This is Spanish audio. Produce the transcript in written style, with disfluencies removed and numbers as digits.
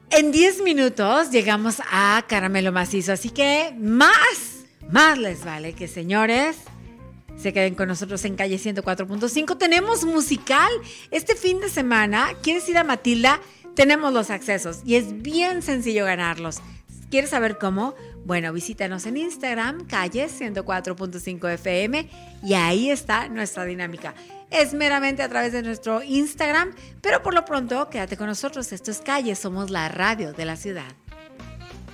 En 10 minutos llegamos a Caramelo Macizo, así que más les vale que, señores, se queden con nosotros en Calle 104.5. Tenemos musical este fin de semana. ¿Quieres ir a Matilda? Tenemos los accesos y es bien sencillo ganarlos. ¿Quieres saber cómo? Bueno, visítanos en Instagram, Calle 104.5 FM, y ahí está nuestra dinámica. Es meramente a través de nuestro Instagram, pero por lo pronto quédate con nosotros. Esto es Calle, somos la radio de la ciudad.